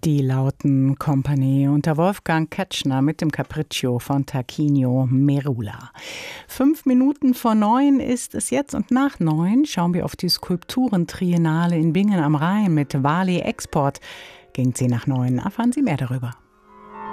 Die Lauten Company unter Wolfgang Ketschner mit dem Capriccio von Tarquinio Merula. 8:05 ist es jetzt und nach 9 schauen wir auf die Skulpturentriennale in Bingen am Rhein mit Wali Export. Gegen 10 nach 9 erfahren Sie mehr darüber.